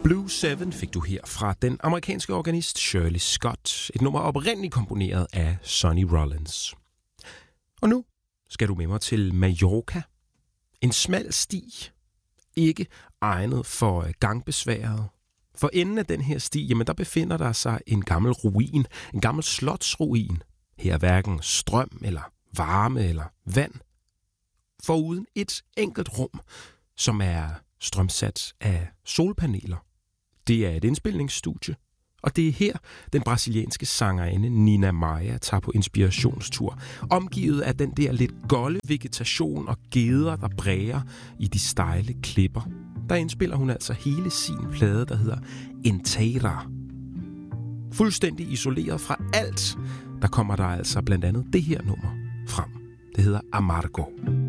Blue 7 fik du her fra den amerikanske organist Shirley Scott. Et nummer oprindeligt komponeret af Sonny Rollins. Og nu skal du med mig til Mallorca. En smal sti, ikke egnet for gangbesværede. For enden af den her sti, jamen der befinder der sig en gammel ruin, en gammel slotsruin. Her er hverken strøm eller varme eller vand. Foruden et enkelt rum, som er strømsat af solpaneler. Det er et indspilningsstudie, og det er her, den brasilianske sangerinde Nina Maia tager på inspirationstur. Omgivet af den der lidt golde vegetation og geder, der bræger i de stejle klipper. Der indspiller hun altså hele sin plade, der hedder Inteira. Fuldstændig isoleret fra alt, der kommer der altså blandt andet det her nummer frem. Det hedder Amargo.